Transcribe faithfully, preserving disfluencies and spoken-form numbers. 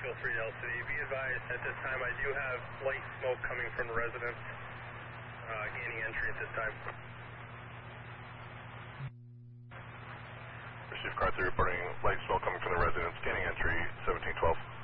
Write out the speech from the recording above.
Nashville three L City. Be advised, at this time I do have light smoke coming from the residence, uh, gaining entry at this time. Receive car three reporting light smoke coming from the residence, gaining entry seventeen twelve.